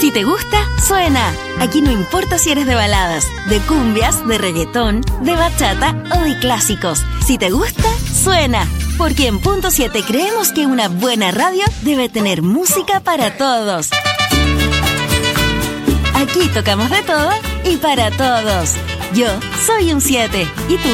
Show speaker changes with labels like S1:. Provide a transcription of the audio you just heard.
S1: Si te gusta, suena. Aquí no importa si eres de baladas, de cumbias, de reggaetón, de bachata o de clásicos. Si te gusta, suena. Porque en Punto 7 creemos que una buena radio debe tener música para todos. Aquí tocamos de todo y para todos. Yo soy un 7. ¿Y tú?